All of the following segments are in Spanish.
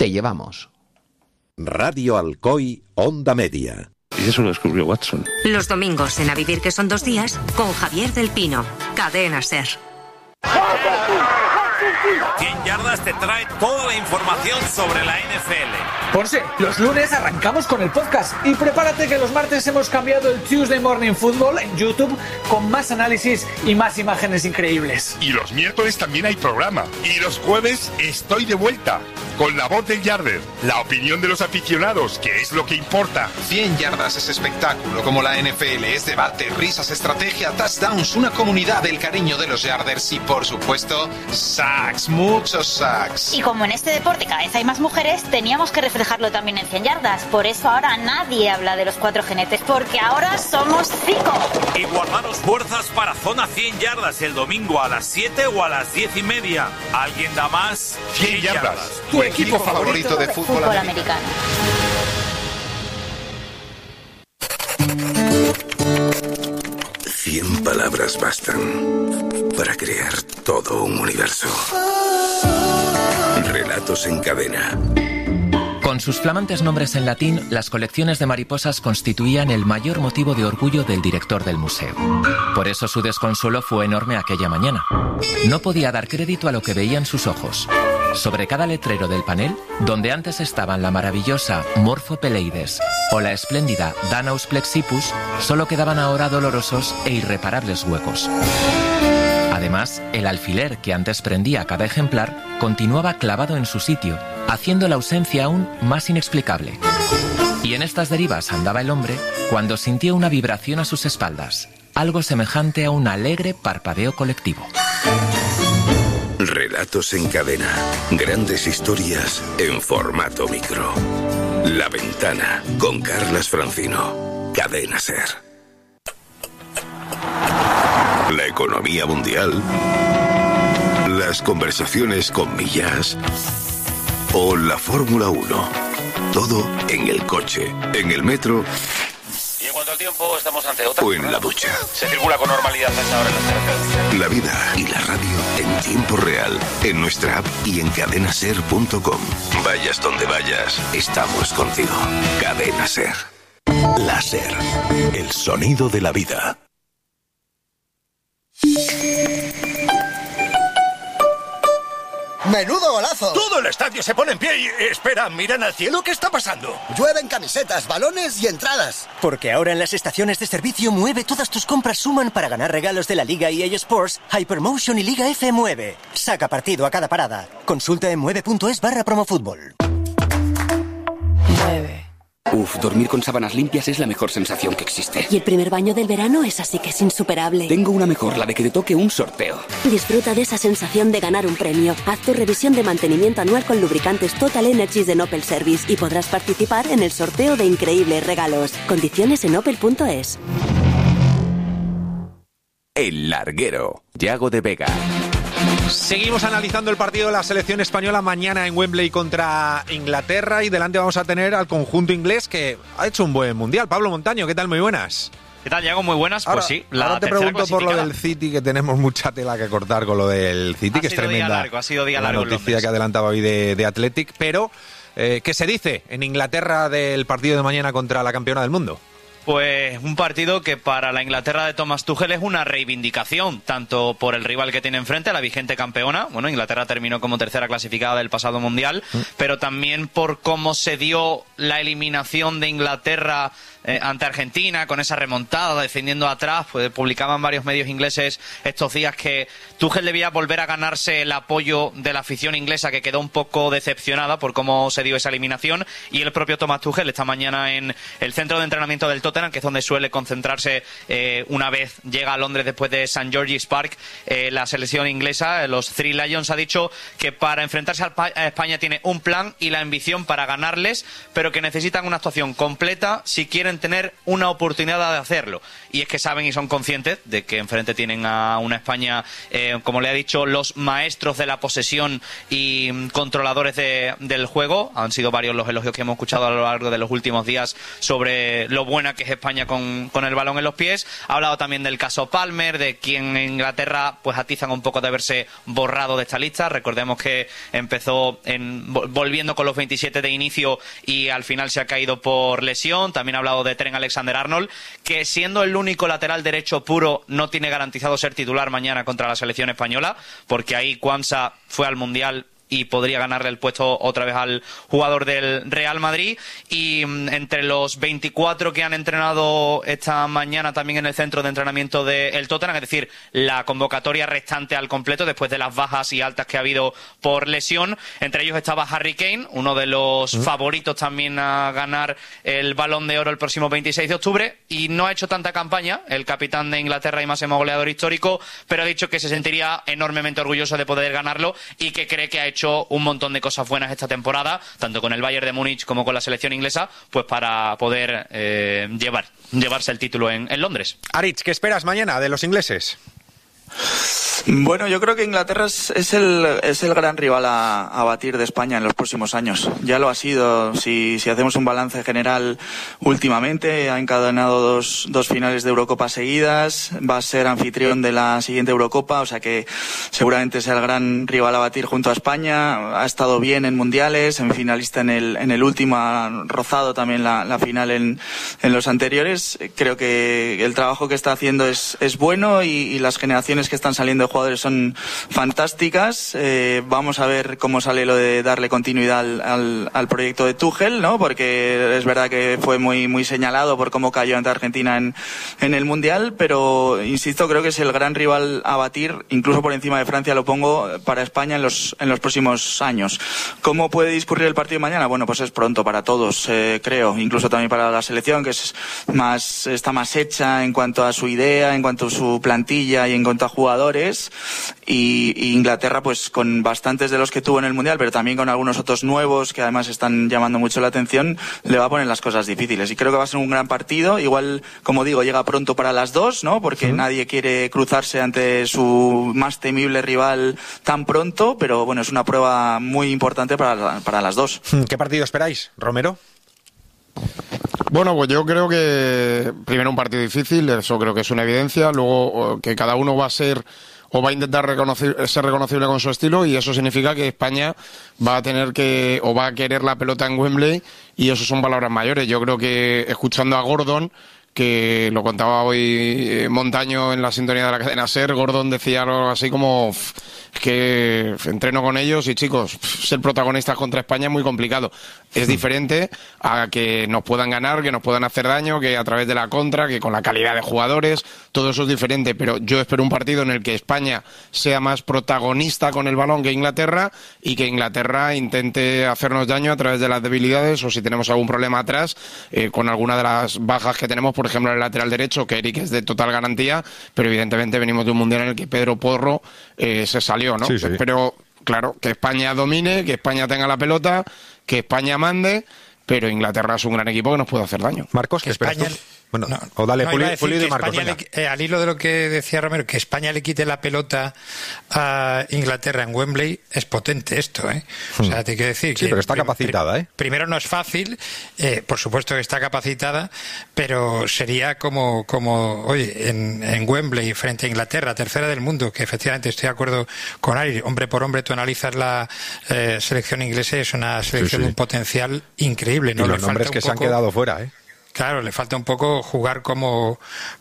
te llevamos. Radio Alcoy, Onda Media. Y eso lo descubrió Watson. Los domingos en A Vivir que son 2 días con Javier del Pino. Cadena SER. 100 Yardas te trae toda la información sobre la NFL. Ponce, los lunes arrancamos con el podcast y prepárate que los martes hemos cambiado el Tuesday Morning Football en YouTube con más análisis y más imágenes increíbles. Y los miércoles también hay programa. Y los jueves estoy de vuelta con la voz del Yarder, la opinión de los aficionados, que es lo que importa. 100 Yardas es espectáculo, como la NFL es debate, risas, estrategia, touchdowns, una comunidad del cariño de los Yarders y, por supuesto, sacks, muchos sacks. Y como en este deporte cada vez hay más mujeres, teníamos que reflejarlo también en 100 Yardas. Por eso ahora nadie habla de los 4 jinetes, porque ahora somos 5. Y guardaros fuerzas para Zona 100 Yardas el domingo a las 7 o a las 10:30. ¿Alguien da más? 100 Yardas. Tu equipo favorito de fútbol americano. 100 palabras bastan para crear todo un universo. Relatos en cadena. Con sus flamantes nombres en latín, las colecciones de mariposas constituían el mayor motivo de orgullo del director del museo. Por eso su desconsuelo fue enorme aquella mañana. No podía dar crédito a lo que veían sus ojos. Sobre cada letrero del panel, donde antes estaban la maravillosa Morphopeleides o la espléndida Danaus plexippus, solo quedaban ahora dolorosos e irreparables huecos. Además, el alfiler que antes prendía cada ejemplar continuaba clavado en su sitio, haciendo la ausencia aún más inexplicable. Y en estas derivas andaba el hombre cuando sintió una vibración a sus espaldas, algo semejante a un alegre parpadeo colectivo. Relatos en cadena. Grandes historias en formato micro. La Ventana con Carlas Francino. Cadena SER. La economía mundial. Las conversaciones con Millas. O la Fórmula 1. Todo en el coche, en el metro. Y en cuanto al tiempo, estamos ante otra. O en la ducha. Se circula con normalidad a esta hora en las carreteras. La vida y la radio en tiempo real, en nuestra app y en cadenaser.com. Vayas donde vayas, estamos contigo. Cadena SER. La SER, el sonido de la vida. ¡Menudo golazo! Todo el estadio se pone en pie y... Espera, miran al cielo, ¿qué está pasando? Llueven camisetas, balones y entradas. Porque ahora en las estaciones de servicio Mueve todas tus compras suman para ganar regalos de la Liga EA Sports, Hypermotion y Liga F Mueve. Saca partido a cada parada. Consulta en mueve.es/promofutbol. Mueve. Uf, dormir con sábanas limpias es la mejor sensación que existe. Y el primer baño del verano es así que es insuperable. Tengo una mejor, la de que te toque un sorteo. Disfruta de esa sensación de ganar un premio. Haz tu revisión de mantenimiento anual con lubricantes Total Energies de Opel Service y podrás participar en el sorteo de increíbles regalos. Condiciones en opel.es. El Larguero. Yago de Vega. Seguimos analizando el partido de la selección española mañana en Wembley contra Inglaterra y delante vamos a tener al conjunto inglés que ha hecho un buen mundial. Pablo Montaño, ¿qué tal? Muy buenas. ¿Qué tal, Diego? Muy buenas. Ahora, pues sí, ahora te pregunto por lo del City, que tenemos mucha tela que cortar con lo del City, que es tremenda ha sido día largo la noticia que adelantaba hoy de Athletic, pero ¿qué se dice en Inglaterra del partido de mañana contra la campeona del mundo? Pues un partido que para la Inglaterra de Thomas Tuchel es una reivindicación, tanto por el rival que tiene enfrente, la vigente campeona. Bueno, Inglaterra terminó como tercera clasificada del pasado Mundial, pero también por cómo se dio la eliminación de Inglaterra ante Argentina, con esa remontada, defendiendo atrás. Pues publicaban varios medios ingleses estos días que Tuchel debía volver a ganarse el apoyo de la afición inglesa, que quedó un poco decepcionada por cómo se dio esa eliminación, y el propio Thomas Tuchel esta mañana en el centro de entrenamiento del Tottenham, que es donde suele concentrarse una vez llega a Londres después de St. George's Park, la selección inglesa, los Three Lions, ha dicho que para enfrentarse a España tiene un plan y la ambición para ganarles, pero que necesitan una actuación completa si quieren quieren tener una oportunidad de hacerlo. Y es que saben y son conscientes de que enfrente tienen a una España, como le ha dicho, los maestros de la posesión y controladores del juego. Han sido varios los elogios que hemos escuchado a lo largo de los últimos días sobre lo buena que es España con el balón en los pies. Ha hablado también del caso Palmer, de quien en Inglaterra pues atizan un poco de haberse borrado de esta lista. Recordemos que empezó volviendo con los 27 de inicio y al final se ha caído por lesión. También ha hablado de Trent Alexander-Arnold, que siendo el único lateral derecho puro no tiene garantizado ser titular mañana contra la selección española, porque ahí Quansah fue al Mundial y podría ganarle el puesto otra vez al jugador del Real Madrid. Y entre los 24 que han entrenado esta mañana también en el centro de entrenamiento del Tottenham, es decir, la convocatoria restante al completo después de las bajas y altas que ha habido por lesión, entre ellos estaba Harry Kane, uno de los favoritos también a ganar el Balón de Oro el próximo 26 de octubre, y no ha hecho tanta campaña el capitán de Inglaterra y máximo goleador histórico, pero ha dicho que se sentiría enormemente orgulloso de poder ganarlo y que cree que ha hecho un montón de cosas buenas esta temporada, tanto con el Bayern de Múnich como con la selección inglesa, pues para poder llevarse el título en Londres. Aritz, ¿qué esperas mañana de los ingleses? Bueno, yo creo que Inglaterra es el gran rival a batir de España en los próximos años. Ya lo ha sido. Si hacemos un balance general últimamente, ha encadenado dos finales de Eurocopa seguidas, va a ser anfitrión de la siguiente Eurocopa, o sea que seguramente sea el gran rival a batir junto a España. Ha estado bien en mundiales, semifinalista en el último, ha rozado también la final en los anteriores. Creo que el trabajo que está haciendo es bueno y las generaciones que están saliendo de jugadores son fantásticas. Vamos a ver cómo sale lo de darle continuidad al proyecto de Tuchel, ¿no? Porque es verdad que fue muy señalado por cómo cayó ante Argentina en el Mundial, pero insisto, creo que es el gran rival a batir, incluso por encima de Francia lo pongo, para España en los próximos años. ¿Cómo puede discurrir el partido de mañana? Bueno, pues es pronto para todos, creo, incluso también para la selección, que está más hecha en cuanto a su idea, en cuanto a su plantilla y en cuanto a jugadores. Y Inglaterra, pues con bastantes de los que tuvo en el Mundial, pero también con algunos otros nuevos que además están llamando mucho la atención, le va a poner las cosas difíciles. Y creo que va a ser un gran partido. Igual, como digo, llega pronto para las dos, ¿no? Porque nadie quiere cruzarse ante su más temible rival tan pronto, pero bueno, es una prueba muy importante para las dos. ¿Qué partido esperáis, Romero? Bueno, pues yo creo que primero un partido difícil, eso creo que es una evidencia. Luego que cada uno va a ser o va a intentar ser reconocible con su estilo, y eso significa que España va a tener que o va a querer la pelota en Wembley, y eso son palabras mayores. Yo creo que escuchando a Gordon, que lo contaba hoy Montaño en la sintonía de la cadena SER, Gordon decía algo así como que entreno con ellos y chicos, ser protagonistas contra España es muy complicado. Es diferente a que nos puedan ganar, que nos puedan hacer daño, que a través de la contra, que con la calidad de jugadores, todo eso es diferente, pero yo espero un partido en el que España sea más protagonista con el balón que Inglaterra, y que Inglaterra intente hacernos daño a través de las debilidades, o si tenemos algún problema atrás, con alguna de las bajas que tenemos, por ejemplo, el lateral derecho, que Eric es de total garantía, pero evidentemente venimos de un mundial en el que Pedro Porro se salió, ¿no? Sí. Pero claro, que España domine, que España tenga la pelota, que España mande, pero Inglaterra es un gran equipo que nos puede hacer daño. Marcos, ¿qué esperas tú? Bueno, o dale, Pulido y Marcos. Al hilo de lo que decía Romero, que España le quite la pelota a Inglaterra en Wembley, es potente esto, ¿eh? O sea, te quiero decir que... Sí, pero está capacitada, ¿eh? Primero no es fácil, por supuesto que está capacitada, pero sería como oye, en Wembley frente a Inglaterra, tercera del mundo, que efectivamente estoy de acuerdo con Ari, hombre por hombre, tú analizas la selección inglesa, es una selección de un potencial increíble, ¿no? Y los nombres que se han quedado fuera, ¿eh? Claro, le falta un poco jugar como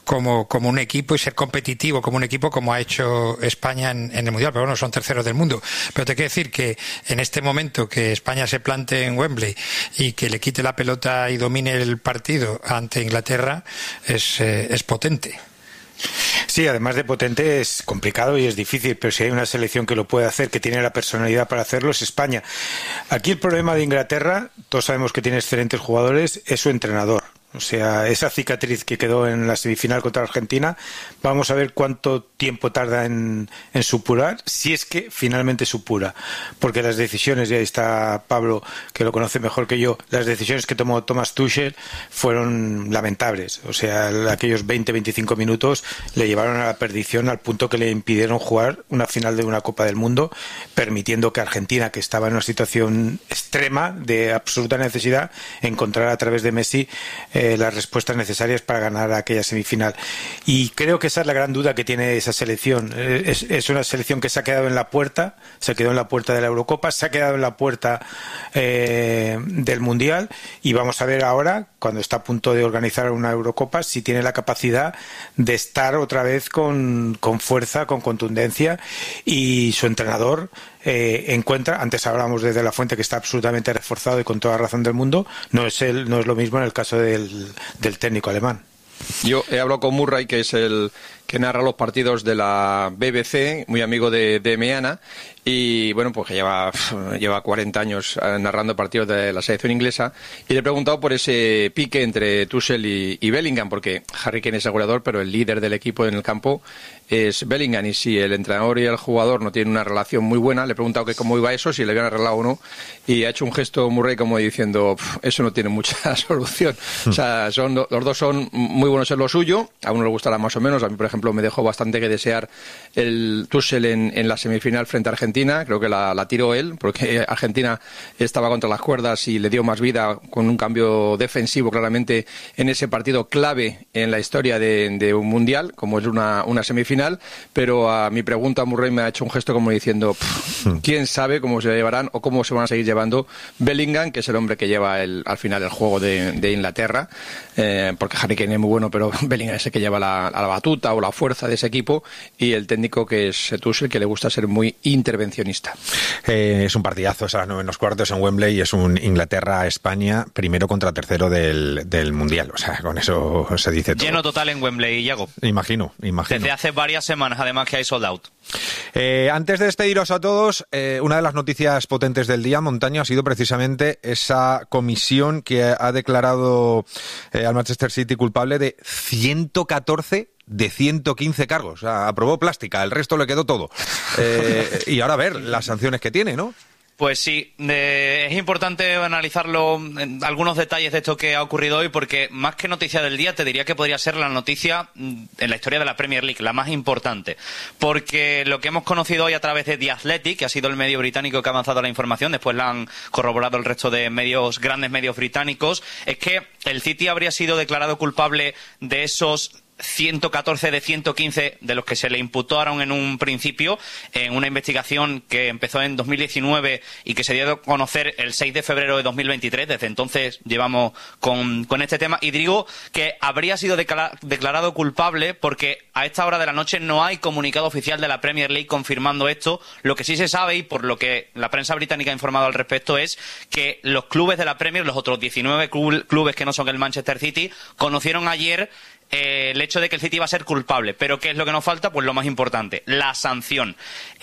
un equipo y ser competitivo como un equipo, como ha hecho España en el Mundial, pero bueno, son terceros del mundo. Pero te quiero decir que en este momento que España se plante en Wembley y que le quite la pelota y domine el partido ante Inglaterra es potente. Sí, además de potente es complicado y es difícil, pero si hay una selección que lo puede hacer, que tiene la personalidad para hacerlo, es España. Aquí el problema de Inglaterra, todos sabemos que tiene excelentes jugadores, es su entrenador. O sea, esa cicatriz que quedó en la semifinal contra Argentina, vamos a ver cuánto tiempo tarda en supurar, si es que finalmente supura. Porque las decisiones, y ahí está Pablo, que lo conoce mejor que yo, las decisiones que tomó Thomas Tuchel fueron lamentables. O sea, aquellos 20-25 minutos le llevaron a la perdición al punto que le impidieron jugar una final de una Copa del Mundo, permitiendo que Argentina, que estaba en una situación extrema de absoluta necesidad, encontrara a través de Messi las respuestas necesarias para ganar aquella semifinal. Y creo que esa es la gran duda que tiene esa selección. Es una selección que se ha quedado en la puerta, se quedó en la puerta de la Eurocopa, se ha quedado en la puerta del Mundial, y vamos a ver ahora, cuando está a punto de organizar una Eurocopa, si tiene la capacidad de estar otra vez con fuerza, con contundencia, y su entrenador encuentra, antes hablábamos de la Fuente, que está absolutamente reforzado y con toda razón del mundo, no es lo mismo en el caso del técnico alemán. Yo he hablado con Murray, que es el que narra los partidos de la BBC, muy amigo de Meana, y bueno, pues que lleva 40 años narrando partidos de la selección inglesa, y le he preguntado por ese pique entre Tuchel y Bellingham, porque Harry Kane es el goleador, pero el líder del equipo en el campo es Bellingham, y si el entrenador y el jugador no tienen una relación muy buena, le he preguntado que cómo iba eso, si le habían arreglado o no, y ha hecho un gesto Murray como diciendo, eso no tiene mucha solución. O sea, los dos son muy buenos en lo suyo, a uno le gustará más o menos, a mí por ejemplo me dejó bastante que desear el Tuchel en la semifinal frente a Argentina, creo que la tiró él, porque Argentina estaba contra las cuerdas y le dio más vida con un cambio defensivo claramente en ese partido clave en la historia de un mundial, como es una semifinal, pero a mi pregunta Murray me ha hecho un gesto como diciendo, quién sabe cómo se llevarán o cómo se van a seguir llevando Bellingham, que es el hombre que lleva al final el juego de Inglaterra, porque Harry Kane es muy bueno, pero Bellingham es el que lleva la batuta o la fuerza de ese equipo, y el técnico, que es Tuchel, que le gusta ser muy intervencionista. Es un partidazo, es a las 9:15 en Wembley, y es un Inglaterra-España, primero contra tercero del Mundial. O sea, con eso se dice todo. Lleno total en Wembley, Iago. Imagino. Desde hace varias semanas, además, que hay sold out. Antes de despediros a todos, una de las noticias potentes del día, Montaño, ha sido precisamente esa comisión que ha declarado al Manchester City culpable de 114 de 115 cargos. O sea, aprobó plástica, el resto le quedó todo. Y ahora a ver las sanciones que tiene, ¿no? Pues sí, es importante analizarlo, algunos detalles de esto que ha ocurrido hoy, porque más que noticia del día, te diría que podría ser la noticia en la historia de la Premier League, la más importante. Porque lo que hemos conocido hoy a través de The Athletic, que ha sido el medio británico que ha avanzado la información, después la han corroborado el resto de grandes medios británicos, es que el City habría sido declarado culpable de esos 114 de 115 de los que se le imputaron en un principio en una investigación que empezó en 2019 y que se dio a conocer el 6 de febrero de 2023. Desde entonces llevamos con este tema, y digo que habría sido declarado culpable porque a esta hora de la noche no hay comunicado oficial de la Premier League confirmando esto. Lo que sí se sabe, y por lo que la prensa británica ha informado al respecto, es que los clubes de la Premier, los otros 19 clubes que no son el Manchester City, conocieron ayer el hecho de que el City iba a ser culpable. Pero ¿qué es lo que nos falta? Pues lo más importante, la sanción.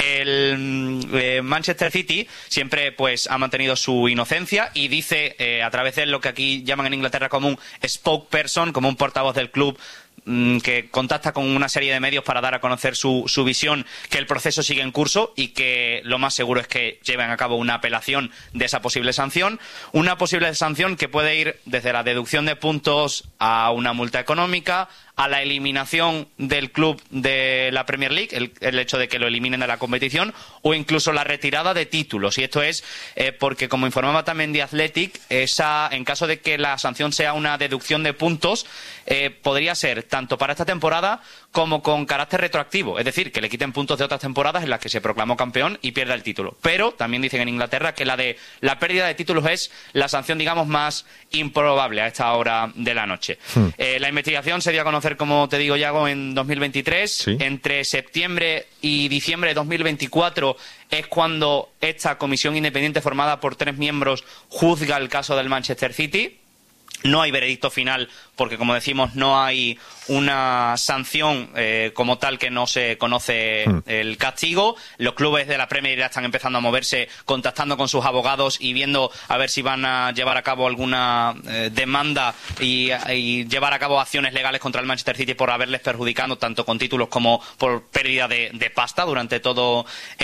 El Manchester City siempre pues ha mantenido su inocencia y dice, a través de lo que aquí llaman en Inglaterra como un spokesperson, como un portavoz del club, que contacta con una serie de medios para dar a conocer su visión, que el proceso sigue en curso y que lo más seguro es que lleven a cabo una apelación de esa posible sanción. Una posible sanción que puede ir desde la deducción de puntos a una multa económica, a la eliminación del club de la Premier League, el hecho de que lo eliminen de la competición, o incluso la retirada de títulos. Y esto es porque, como informaba también The Athletic, en caso de que la sanción sea una deducción de puntos, podría ser tanto para esta temporada como con carácter retroactivo. Es decir, que le quiten puntos de otras temporadas en las que se proclamó campeón y pierda el título. Pero también dicen en Inglaterra que la pérdida de títulos es la sanción, digamos, más improbable a esta hora de la noche. La investigación se dio a conocer, como te digo, Iago, en 2023. ¿Sí? Entre septiembre y diciembre de 2024 es cuando esta comisión independiente formada por 3 miembros juzga el caso del Manchester City. No hay veredicto final porque, como decimos, no hay una sanción como tal, que no se conoce el castigo. Los clubes de la Premier ya están empezando a moverse, contactando con sus abogados y viendo a ver si van a llevar a cabo alguna demanda y llevar a cabo acciones legales contra el Manchester City por haberles perjudicado tanto con títulos como por pérdida de pasta durante todo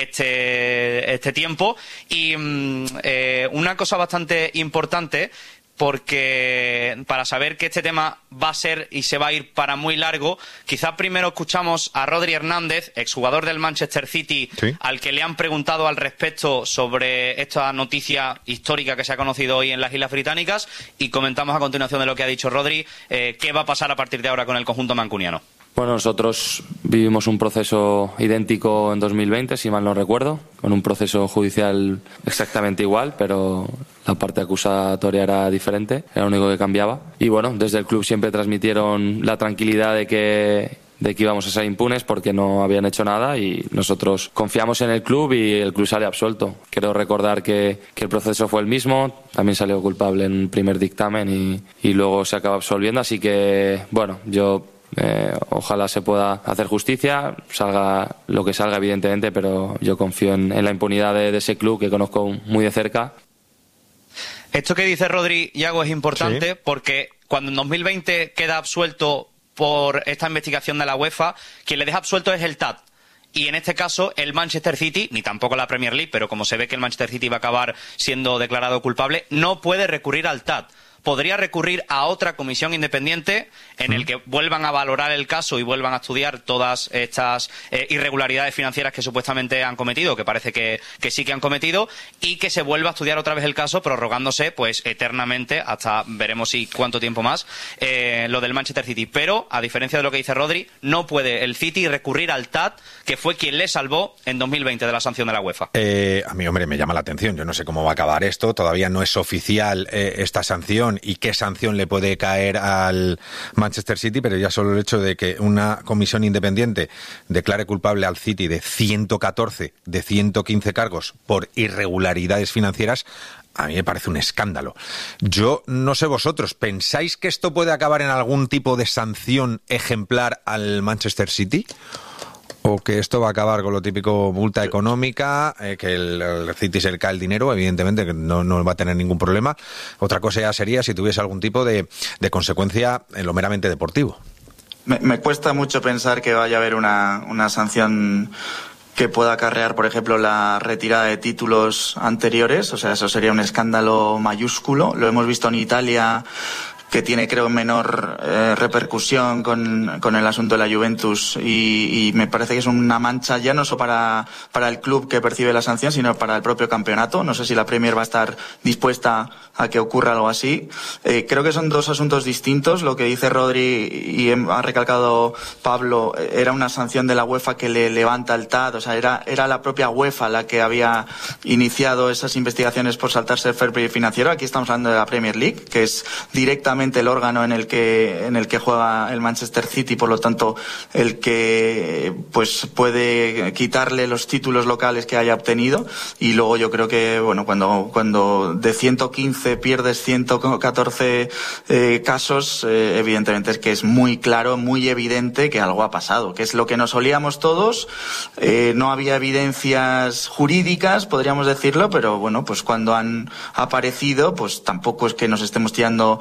este tiempo. Y una cosa bastante importante, porque para saber que este tema va a ser y se va a ir para muy largo, quizá primero escuchamos a Rodri Hernández, exjugador del Manchester City, ¿sí?, al que le han preguntado al respecto sobre esta noticia histórica que se ha conocido hoy en las Islas Británicas, y comentamos a continuación de lo que ha dicho Rodri, qué va a pasar a partir de ahora con el conjunto mancuniano. Bueno, nosotros vivimos un proceso idéntico en 2020, si mal no recuerdo, con un proceso judicial exactamente igual, pero la parte acusatoria era diferente, era lo único que cambiaba. Y bueno, desde el club siempre transmitieron la tranquilidad de que íbamos a ser impunes porque no habían hecho nada, y nosotros confiamos en el club y el club sale absuelto. Quiero recordar que el proceso fue el mismo, también salió culpable en un primer dictamen y luego se acaba absolviendo, así que bueno, yo... ojalá se pueda hacer justicia, salga lo que salga evidentemente, pero yo confío en la impunidad de ese club que conozco muy de cerca. Esto que dice Rodri, Yago, es importante, ¿sí?, porque cuando en 2020 queda absuelto por esta investigación de la UEFA, quien le deja absuelto es el TAT. Y en este caso el Manchester City, ni tampoco la Premier League, pero como se ve que el Manchester City va a acabar siendo declarado culpable, no puede recurrir al TAT. Podría recurrir a otra comisión independiente en el que vuelvan a valorar el caso y vuelvan a estudiar todas estas irregularidades financieras que supuestamente han cometido, que parece que sí que han cometido, y que se vuelva a estudiar otra vez el caso, prorrogándose pues eternamente hasta veremos si cuánto tiempo más lo del Manchester City. Pero, a diferencia de lo que dice Rodri, no puede el City recurrir al TAT, que fue quien le salvó en 2020 de la sanción de la UEFA. A mí, hombre, me llama la atención. Yo no sé cómo va a acabar esto. Todavía no es oficial esta sanción y qué sanción le puede caer al Manchester City, pero ya solo el hecho de que una comisión independiente declare culpable al City de 114 de 115 cargos por irregularidades financieras, a mí me parece un escándalo. Yo no sé vosotros, ¿pensáis que esto puede acabar en algún tipo de sanción ejemplar al Manchester City? ¿O que esto va a acabar con lo típico, multa económica, que el City se le cae el dinero, evidentemente, que no va a tener ningún problema? Otra cosa ya sería si tuviese algún tipo de consecuencia en lo meramente deportivo. Me cuesta mucho pensar que vaya a haber una sanción que pueda acarrear, por ejemplo, la retirada de títulos anteriores. O sea, eso sería un escándalo mayúsculo. Lo hemos visto en Italia, que tiene, creo, menor repercusión con el asunto de la Juventus, y me parece que es una mancha ya no solo para el club que percibe la sanción, sino para el propio campeonato. No sé si la Premier va a estar dispuesta a que ocurra algo así. Creo que son dos asuntos distintos. Lo que dice Rodri, y ha recalcado Pablo, era una sanción de la UEFA que le levanta el TAT. O sea, era la propia UEFA la que había iniciado esas investigaciones por saltarse el fair play financiero. Aquí estamos hablando de la Premier League, que es directamente el órgano en el que juega el Manchester City, por lo tanto el que pues puede quitarle los títulos locales que haya obtenido. Y luego yo creo que bueno, cuando de 115 pierdes 114 casos, evidentemente es que es muy claro, muy evidente que algo ha pasado, que es lo que nos olíamos todos. No había evidencias jurídicas, podríamos decirlo, pero bueno, pues cuando han aparecido, pues tampoco es que nos estemos tirando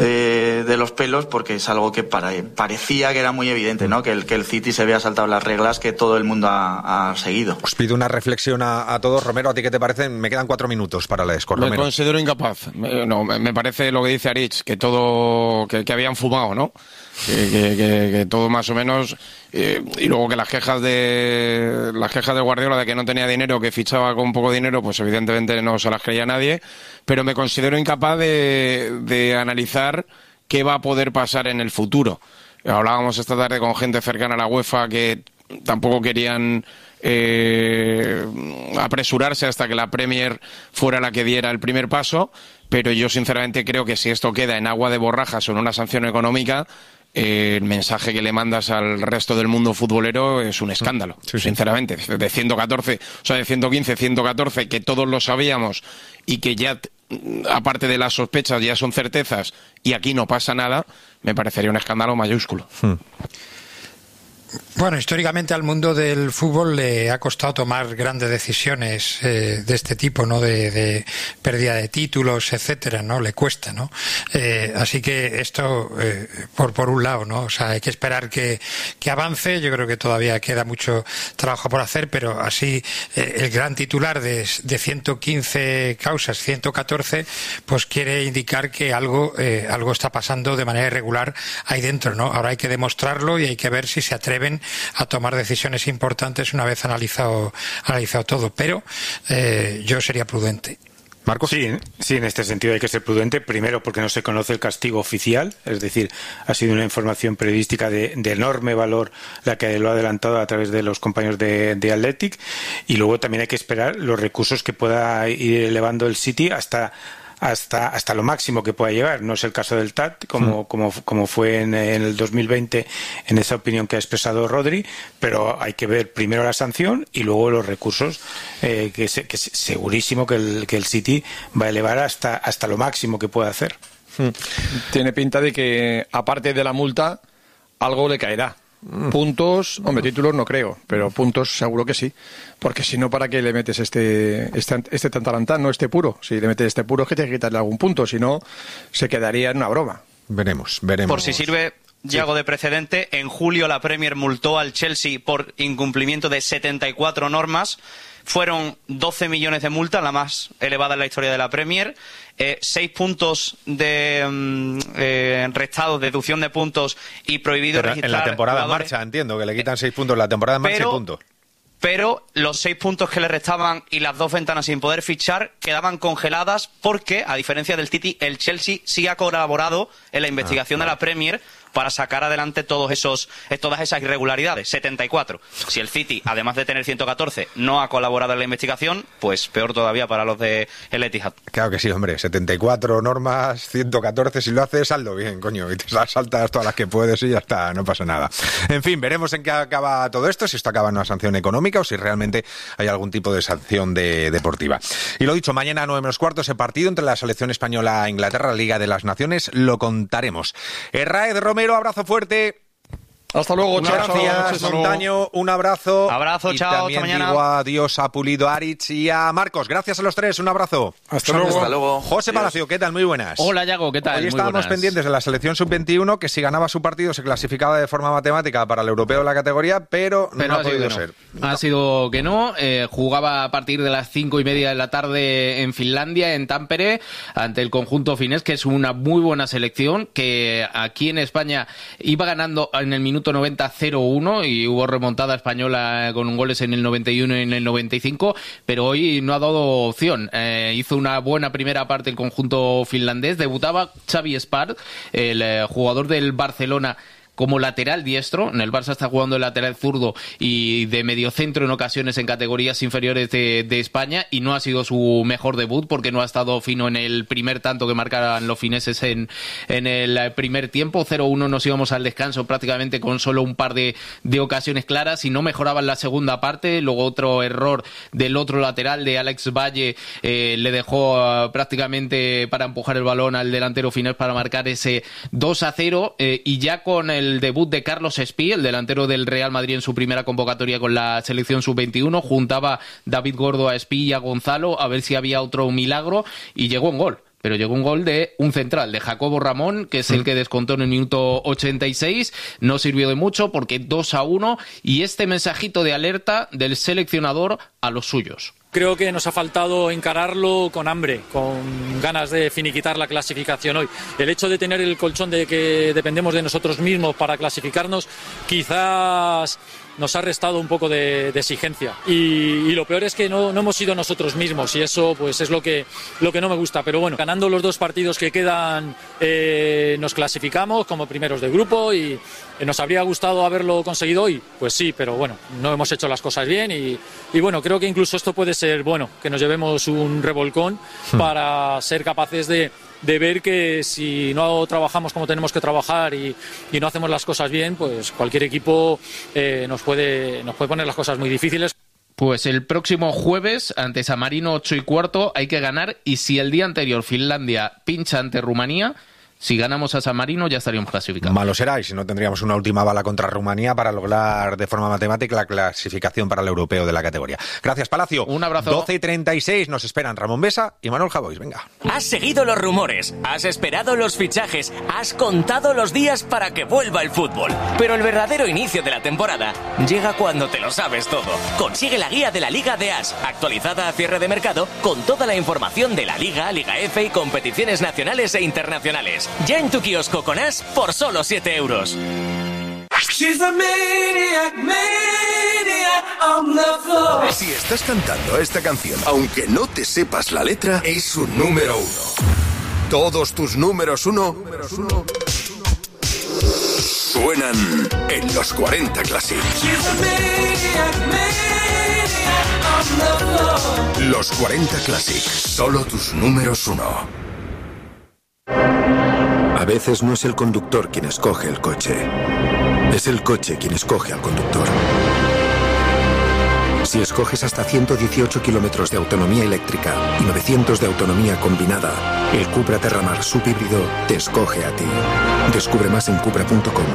de los pelos, porque es algo que parecía que era muy evidente, ¿no? Que el City se había saltado las reglas que todo el mundo ha seguido. Os pido una reflexión a todos. Romero, ¿a ti qué te parece? Me quedan 4 minutos para la Escor. Me considero incapaz. Me parece lo que dice Aritz, que todo que habían fumado, ¿no? Que todo más o menos, y luego que las quejas de Guardiola de que no tenía dinero, que fichaba con poco dinero, pues evidentemente no se las creía nadie, pero me considero incapaz de analizar qué va a poder pasar en el futuro. Hablábamos esta tarde con gente cercana a la UEFA que tampoco querían apresurarse hasta que la Premier fuera la que diera el primer paso, pero yo sinceramente creo que si esto queda en agua de borrajas o en una sanción económica, el mensaje que le mandas al resto del mundo futbolero es un escándalo, sinceramente. De 114, o sea, de 115, 114, que todos lo sabíamos y que ya aparte de las sospechas, ya son certezas y aquí no pasa nada, me parecería un escándalo mayúsculo. Bueno, históricamente al mundo del fútbol le ha costado tomar grandes decisiones de este tipo, ¿no? De pérdida de títulos, etcétera, ¿no? Le cuesta, ¿no? Así que esto, por un lado, ¿no? O sea, hay que esperar que avance. Yo creo que todavía queda mucho trabajo por hacer, pero así el gran titular de 115 causas, 114, pues quiere indicar que algo está pasando de manera irregular ahí dentro, ¿no? Ahora hay que demostrarlo y hay que ver si se atreven a tomar decisiones importantes una vez analizado todo, pero yo sería prudente. Marcos. Sí, en este sentido hay que ser prudente. Primero, porque no se conoce el castigo oficial, es decir, ha sido una información periodística de enorme valor la que lo ha adelantado a través de los compañeros de Athletic, y luego también hay que esperar los recursos que pueda ir elevando el City hasta lo máximo que pueda llegar. No es el caso del TAT, como fue en el 2020, en esa opinión que ha expresado Rodri, pero hay que ver primero la sanción y luego los recursos, que segurísimo que el City va a elevar hasta lo máximo que pueda hacer. Tiene pinta de que, aparte de la multa, algo le caerá. Puntos, hombre, títulos no creo, pero puntos seguro que sí, porque si no, ¿para qué le metes este tantarantán, no este puro? Si le metes este puro es que tienes que quitarle algún punto, si no, se quedaría en una broma. Veremos. Por si sirve, Yago, de precedente, en julio la Premier multó al Chelsea por incumplimiento de 74 normas. Fueron 12 millones de multa, la más elevada en la historia de la Premier. 6 puntos de restados, deducción de puntos y prohibido registrar. En la temporada jugadores. en marcha, entiendo que le quitan 6 puntos en la temporada en marcha, 6 puntos. Pero los 6 puntos que le restaban y las 2 ventanas sin poder fichar quedaban congeladas porque, a diferencia del City, el Chelsea sí ha colaborado en la investigación de la Premier para sacar adelante todas esas irregularidades. 74. Si el City, además de tener 114, no ha colaborado en la investigación, pues peor todavía para los de el Etihad. Claro que sí, hombre. 74 normas, 114. Si lo haces, saldo bien, coño. Y te saltas todas las que puedes y ya está, no pasa nada. En fin, veremos en qué acaba todo esto, si esto acaba en una sanción económica o si realmente hay algún tipo de sanción deportiva. Y lo dicho, mañana a 9:15 ese partido entre la selección española e Inglaterra, la Liga de las Naciones, lo contaremos. Raed Romero, abrazo fuerte. Hasta luego, chao. Gracias, Montaño, un abrazo. Abrazo, y chao, también hasta mañana. digo adiós a Pulido, Aritz y a Marcos. Gracias a los tres, un abrazo. Hasta luego. José Palacio, ¿qué tal? Muy buenas. Hola, Yago, ¿qué tal? Hoy Muy estábamos buenas. pendientes de la selección sub-21, que si ganaba su partido se clasificaba de forma matemática para el europeo de la categoría, pero no ha podido ser. Ha sido que no. Jugaba a partir de las 5:30 de la tarde en Finlandia, en Tampere, ante el conjunto finés, que es una muy buena selección, que aquí en España iba ganando en el minuto 90 0-1 y hubo remontada española con goles en el 91 y en el 95, pero hoy no ha dado opción. Hizo una buena primera parte el conjunto finlandés. Debutaba Xavi Spar, el jugador del Barcelona, como lateral diestro. En el Barça está jugando de lateral zurdo y de mediocentro en ocasiones en categorías inferiores de España, y no ha sido su mejor debut porque no ha estado fino en el primer tanto que marcaran los fineses en el primer tiempo. 0-1 nos íbamos al descanso prácticamente con solo un par de ocasiones claras y no mejoraba en la segunda parte. Luego otro error del otro lateral, de Alex Valle, le dejó prácticamente para empujar el balón al delantero finés para marcar ese 2-0, y ya con el debut de Carlos Espí, el delantero del Real Madrid en su primera convocatoria con la selección sub-21, juntaba David Gordo a Espí y a Gonzalo a ver si había otro milagro, y llegó un gol. Pero llegó un gol de un central, de Jacobo Ramón, que es el que descontó en el minuto 86. No sirvió de mucho porque 2-1, y este mensajito de alerta del seleccionador a los suyos. Creo que nos ha faltado encararlo con hambre, con ganas de finiquitar la clasificación hoy. El hecho de tener el colchón de que dependemos de nosotros mismos para clasificarnos, quizás nos ha restado un poco de exigencia. Y lo peor es que no hemos sido nosotros mismos, y eso pues es lo que no me gusta. Pero bueno, ganando los 2 partidos que quedan, nos clasificamos como primeros de grupo, y ¿nos habría gustado haberlo conseguido hoy? Pues sí, pero bueno, no hemos hecho las cosas bien, y bueno, creo que incluso esto puede ser bueno, que nos llevemos un revolcón para ser capaces de ver que si no trabajamos como tenemos que trabajar y no hacemos las cosas bien, pues cualquier equipo nos puede poner las cosas muy difíciles. Pues el próximo jueves, ante San Marino 8:15, hay que ganar, y si el día anterior Finlandia pincha ante Rumanía, si ganamos a San Marino ya estaríamos clasificados. Malo será, y si no tendríamos una última bala contra Rumanía para lograr de forma matemática la clasificación para el europeo de la categoría. Gracias, Palacio. Un abrazo. 12:36 nos esperan Ramón Besa y Manuel Javois. Venga. Has seguido los rumores, has esperado los fichajes, has contado los días para que vuelva el fútbol. Pero el verdadero inicio de la temporada llega cuando te lo sabes todo. Consigue la guía de la Liga de As, actualizada a cierre de mercado, con toda la información de la Liga, Liga F y competiciones nacionales e internacionales. Ya en tu kiosco con As por solo 7 euros. Si estás cantando esta canción, aunque no te sepas la letra, es un número 1. Todos tus números 1 suenan en los 40 Classic. Los 40 Classic, solo tus números 1. A veces no es el conductor quien escoge el coche, es el coche quien escoge al conductor. Si escoges hasta 118 kilómetros de autonomía eléctrica y 900 de autonomía combinada, el Cupra Terramar subhíbrido te escoge a ti. Descubre más en cupra.com.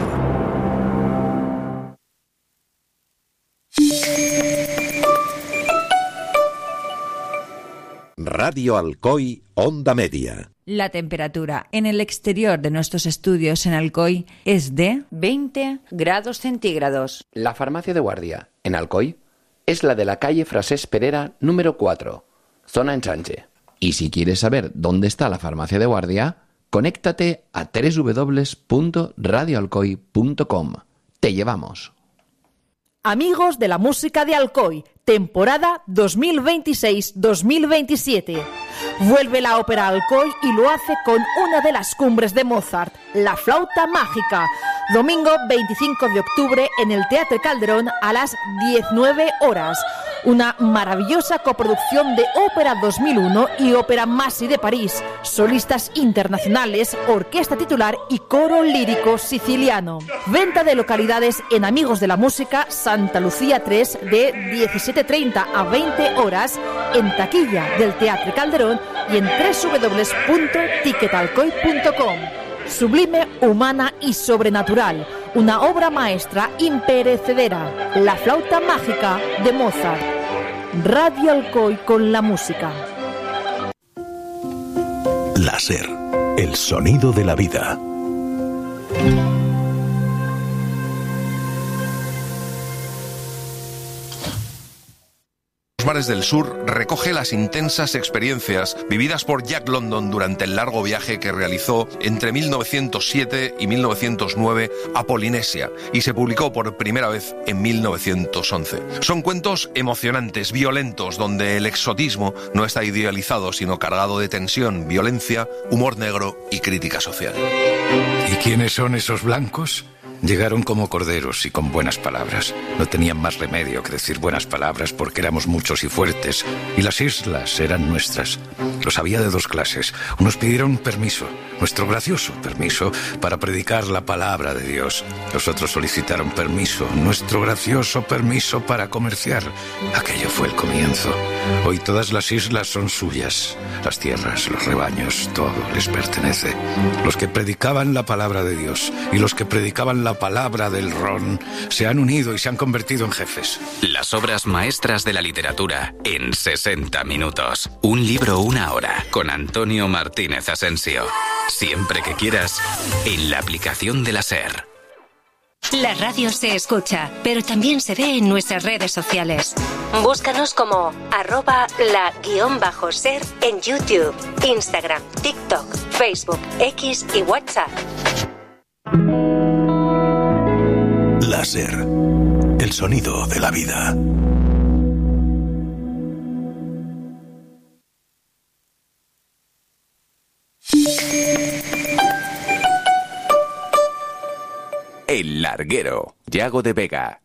Radio Alcoy, Onda Media. La temperatura en el exterior de nuestros estudios en Alcoy es de 20 grados centígrados. La farmacia de guardia en Alcoy es la de la calle Frasés Perera número 4, zona Ensanche. Y si quieres saber dónde está la farmacia de guardia, conéctate a www.radioalcoy.com. Te llevamos. Amigos de la música de Alcoy, temporada 2026-2027. Vuelve la ópera Alcoy y lo hace con una de las cumbres de Mozart, La Flauta Mágica. Domingo 25 de octubre en el Teatro Calderón a las 19 horas. Una maravillosa coproducción de Ópera 2001 y Ópera Masi de París. Solistas internacionales, orquesta titular y coro lírico siciliano. Venta de localidades en Amigos de la Música, Santa Lucía 3, de 17:30 a 20 horas, en taquilla del Teatro Calderón y en www.ticketalcoy.com. Sublime, humana y sobrenatural. Una obra maestra imperecedera. La Flauta Mágica de Mozart. Radio Alcoy con la música. Láser, el sonido de la vida. Los Bares del Sur recoge las intensas experiencias vividas por Jack London durante el largo viaje que realizó entre 1907 y 1909 a Polinesia y se publicó por primera vez en 1911. Son cuentos emocionantes, violentos, donde el exotismo no está idealizado, sino cargado de tensión, violencia, humor negro y crítica social. ¿Y quiénes son esos blancos? Llegaron como corderos y con buenas palabras. No tenían más remedio que decir buenas palabras porque éramos muchos y fuertes, y las islas eran nuestras. Los había de dos clases. Unos pidieron permiso, nuestro gracioso permiso, para predicar la palabra de Dios. Los otros solicitaron permiso, nuestro gracioso permiso para comerciar. Aquello fue el comienzo. Hoy todas las islas son suyas. Las tierras, los rebaños, todo les pertenece. Los que predicaban la palabra de Dios y los que predicaban la palabra del ron se han unido y se han convertido en jefes. Las obras maestras de la literatura en 60 minutos. Un libro, una hora, con Antonio Martínez Asensio. Siempre que quieras, en la aplicación de la SER. La radio se escucha, pero también se ve en nuestras redes sociales. Búscanos como @la_ser en YouTube, Instagram, TikTok, Facebook, X y WhatsApp. Láser, el sonido de la vida. El Larguero, Yago de Vega.